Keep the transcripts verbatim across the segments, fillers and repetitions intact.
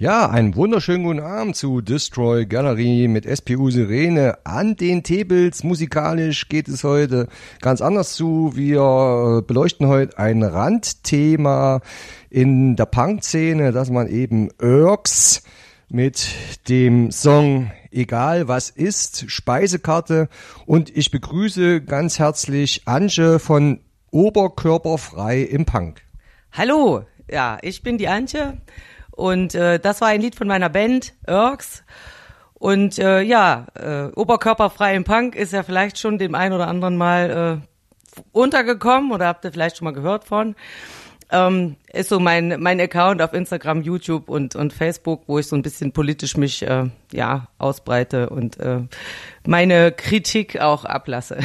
Ja, einen wunderschönen guten Abend zu Destroy Gallery mit S P U Sirene an den Tables. Musikalisch geht es heute ganz anders zu. Wir beleuchten heute ein Randthema in der Punk-Szene, dass man eben Urks mit dem Song Egal was ist, Speisekarte, und ich begrüße ganz herzlich Antje von Oberkörperfrei im Punk. Hallo, ja, ich bin die Antje. Und äh, das war ein Lied von meiner Band, Urks. Und äh, ja, äh, Oberkörperfrei im Punk ist ja vielleicht schon dem einen oder anderen mal äh, untergekommen oder habt ihr vielleicht schon mal gehört von. Ähm, ist so mein mein Account auf Instagram, YouTube und und Facebook, wo ich so ein bisschen politisch mich äh, ja ausbreite und äh, meine Kritik auch ablasse.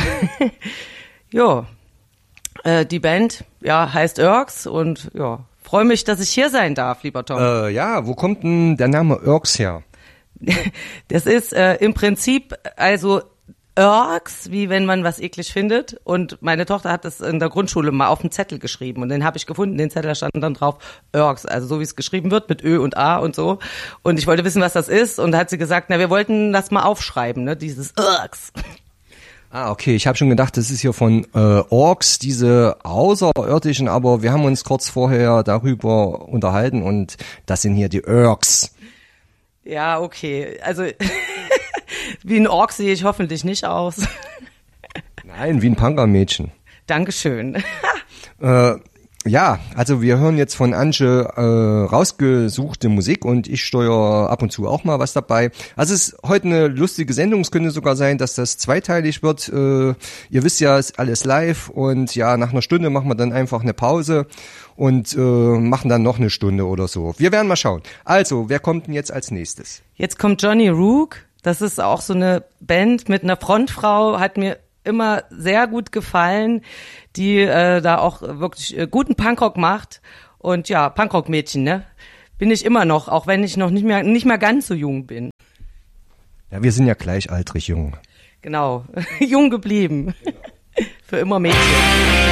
Jo, äh, die Band ja heißt Urks und ja. Freue mich, dass ich hier sein darf, lieber Tom. Äh, ja, wo kommt denn der Name Urks her? Das ist äh, im Prinzip also Urks, wie wenn man was eklig findet. Und meine Tochter hat das in der Grundschule mal auf einen Zettel geschrieben. Und den habe ich gefunden, den Zettel, da stand dann drauf Urks, also so wie es geschrieben wird, mit Ö und A und so. Und ich wollte wissen, was das ist. Und da hat sie gesagt, na, wir wollten das mal aufschreiben, ne, dieses Urks. Ah, okay, ich habe schon gedacht, das ist hier von äh, Orks, diese Außerirdischen, aber wir haben uns kurz vorher darüber unterhalten und das sind hier die Urks. Ja, okay, also wie ein Ork sehe ich hoffentlich nicht aus. Nein, wie ein Punkermädchen. Dankeschön. äh, Ja, also wir hören jetzt von Antje äh, rausgesuchte Musik und ich steuere ab und zu auch mal was dabei. Also es ist heute eine lustige Sendung, es könnte sogar sein, dass das zweiteilig wird. Äh, ihr wisst ja, es ist alles live und ja, nach einer Stunde machen wir dann einfach eine Pause und äh, machen dann noch eine Stunde oder so. Wir werden mal schauen. Also, wer kommt denn jetzt als nächstes? Jetzt kommt Johnny Rook, das ist auch so eine Band mit einer Frontfrau, hat mir immer sehr gut gefallen, die äh, da auch wirklich äh, guten Punkrock macht. Und ja, Punkrock-Mädchen, ne? Bin ich immer noch, auch wenn ich noch nicht mehr nicht mehr ganz so jung bin. Ja, wir sind ja gleichaltrig jung. Genau, jung geblieben. Für immer Mädchen.